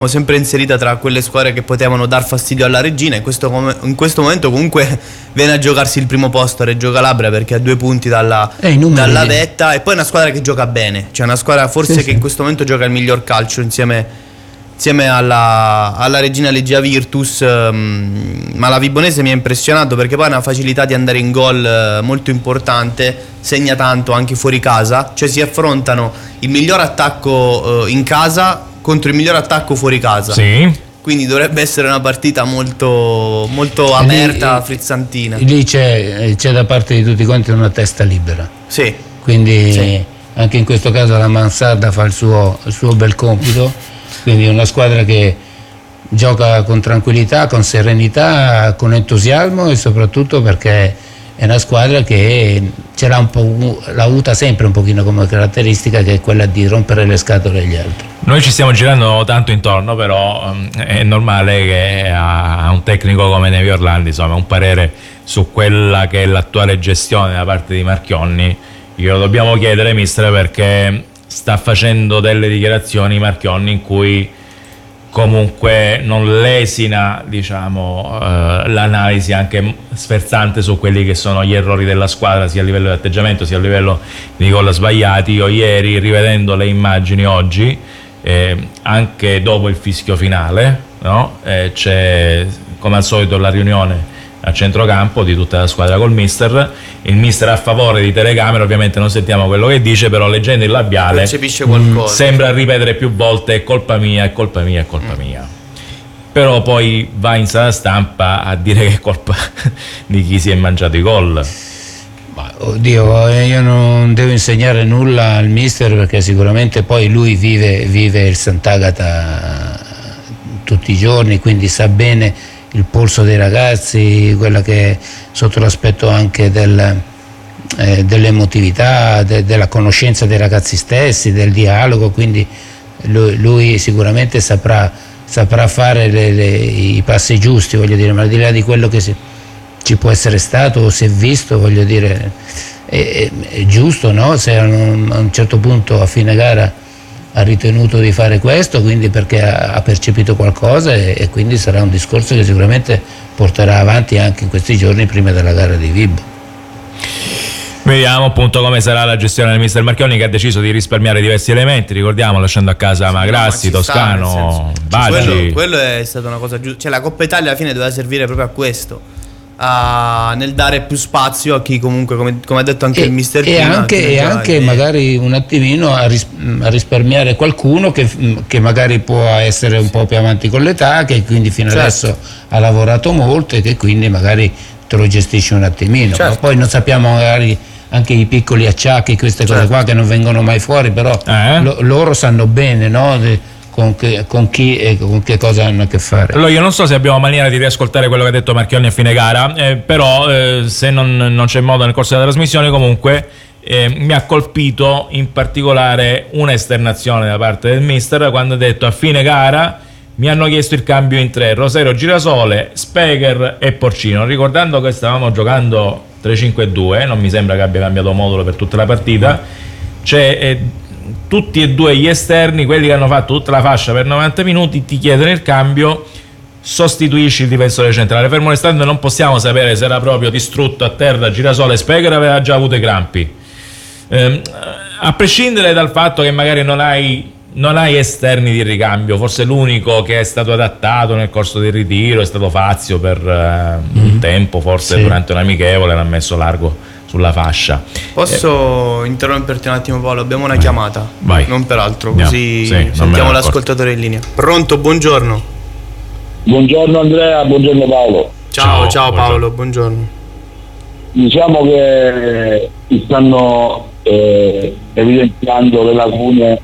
sempre inserita tra quelle squadre che potevano dar fastidio alla Regina. In questo momento comunque viene a giocarsi il primo posto a Reggio Calabria, perché ha 2 punti dalla vetta, e poi è una squadra che gioca bene, cioè una squadra forse che in questo momento gioca il miglior calcio insieme alla Regina Legia Virtus. Ma la Vibonese mi ha impressionato, perché poi ha una facilità di andare in gol molto importante, segna tanto anche fuori casa, cioè si affrontano il miglior attacco in casa contro il miglior attacco fuori casa. Sì. Quindi dovrebbe essere una partita molto, molto aperta, frizzantina. Lì c'è da parte di tutti quanti una testa libera. Sì. Quindi anche in questo caso la Mansarda fa il suo bel compito. Quindi è una squadra che gioca con tranquillità, con serenità, con entusiasmo, e soprattutto perché è una squadra che l'ha avuta sempre un pochino come caratteristica, che è quella di rompere le scatole agli altri. Noi ci stiamo girando tanto intorno, però è normale che a un tecnico come Nevio Orlandi, insomma, un parere su quella che è l'attuale gestione da parte di Marchionne glielo dobbiamo chiedere, mister, perché sta facendo delle dichiarazioni Marchionne in cui comunque non lesina, diciamo, l'analisi anche sferzante su quelli che sono gli errori della squadra, sia a livello di atteggiamento sia a livello di gol sbagliati. Io ieri, rivedendo le immagini oggi, anche dopo il fischio finale, no? C'è come al solito la riunione a centrocampo di tutta la squadra col mister. Il mister a favore di telecamera, ovviamente non sentiamo quello che dice, però leggendo il labiale percepisce qualcosa. Sembra ripetere più volte è colpa mia, è colpa mia, è colpa mia. Però poi va in sala stampa a dire che è colpa di chi si è mangiato i gol. Ma oddio, io non devo insegnare nulla al mister, perché sicuramente poi lui vive il Sant'Agata tutti i giorni, quindi sa bene il polso dei ragazzi, quella che sotto l'aspetto anche dell'emotività, della conoscenza dei ragazzi stessi, del dialogo, quindi lui sicuramente saprà fare i passi giusti, voglio dire, ma al di là di quello che ci può essere stato o si è visto, voglio dire, è giusto, no? Se a un certo punto a fine gara ha ritenuto di fare questo, quindi perché ha percepito qualcosa, e quindi sarà un discorso che sicuramente porterà avanti anche in questi giorni prima della gara di Vibo. Vediamo appunto come sarà la gestione del mister Marchionne, che ha deciso di risparmiare diversi elementi, ricordiamo, lasciando a casa Magrassi, Toscano, Baggi. Quello è stata una cosa giusta, cioè la Coppa Italia alla fine doveva servire proprio a questo, nel dare più spazio a chi comunque, come ha detto anche il mister prima, e anche magari un attimino a risparmiare qualcuno che magari può essere un po' più avanti con l'età, che quindi fino adesso ha lavorato molto e che quindi magari te lo gestisci un attimino. Ma poi non sappiamo magari anche i piccoli acciacchi, queste cose qua che non vengono mai fuori, però loro sanno bene, no? Con chi e con che cosa hanno a che fare. Allora, io non so se abbiamo maniera di riascoltare quello che ha detto Marchionne a fine gara, però se non c'è modo nel corso della trasmissione, comunque mi ha colpito in particolare un'esternazione da parte del mister, quando ha detto a fine gara mi hanno chiesto il cambio in 3, Rosero, Girasole, Speger e Porcino, ricordando che stavamo giocando 3-5-2, non mi sembra che abbia cambiato modulo per tutta la partita. C'è tutti e due gli esterni, quelli che hanno fatto tutta la fascia per 90 minuti, ti chiedono il cambio, sostituisci il difensore centrale. Fermo restando non possiamo sapere se era proprio distrutto a terra Girasole, Speger aveva già avuto i crampi. A prescindere dal fatto che magari non hai esterni di ricambio, forse l'unico che è stato adattato nel corso del ritiro è stato Fazio per un tempo, forse durante un amichevole l'ha messo largo sulla fascia. Posso interromperti un attimo, Paolo? Abbiamo una chiamata. Vai. Non per altro, così sentiamo l'ascoltatore in linea. Pronto, buongiorno. Buongiorno Andrea, buongiorno Paolo. Ciao Paolo, buongiorno. Diciamo che si stanno evidenziando le lacune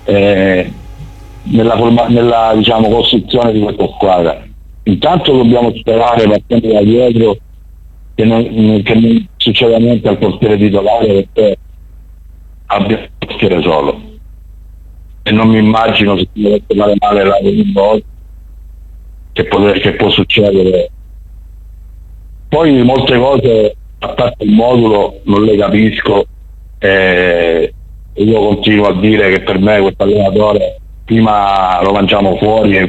nella diciamo, costruzione di questa squadra. Intanto dobbiamo sperare, partendo da dietro, che non succeda niente al portiere titolare, perché abbia il portiere solo, e non mi immagino se si dovesse fare male la volta che può succedere. Poi molte cose, a parte il modulo, non le capisco, e io continuo a dire che per me questo allenatore prima lo mangiamo fuori e